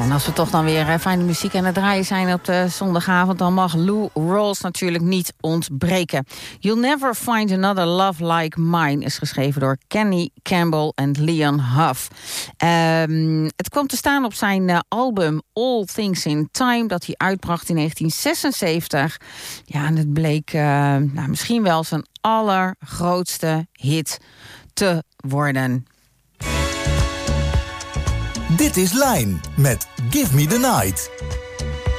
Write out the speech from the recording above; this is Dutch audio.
En als we toch dan weer fijne muziek aan het draaien zijn op de zondagavond, dan mag Lou Rawls natuurlijk niet ontbreken. You'll Never Find Another Love Like Mine is geschreven door Kenny Campbell en Leon Huff. Het kwam te staan op zijn album All Things in Time, dat hij uitbracht in 1976. Ja, en het bleek misschien wel zijn allergrootste hit te worden. Dit is Line met Give Me the Night.